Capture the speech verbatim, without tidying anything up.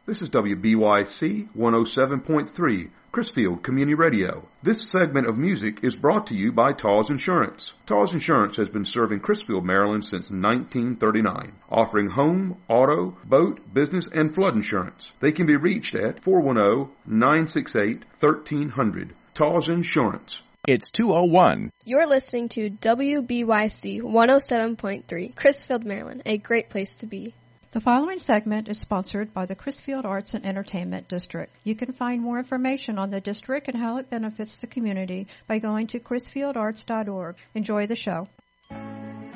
This is W B Y C one oh seven point three, Chrisfield Community Radio. This segment of music is brought to you by Taws Insurance. Taws Insurance has been serving Chrisfield, Maryland since nineteen thirty-nine, offering home, auto, boat, business, and flood insurance. They can be reached at four one zero, nine six eight, one three zero zero. Taws Insurance. It's two oh one. You're listening to W B Y C one oh seven point three, Chrisfield, Maryland, a great place to be. The following segment is sponsored by the Chrisfield Arts and Entertainment District. You can find more information on the district and how it benefits the community by going to chrisfield arts dot org. Enjoy the show.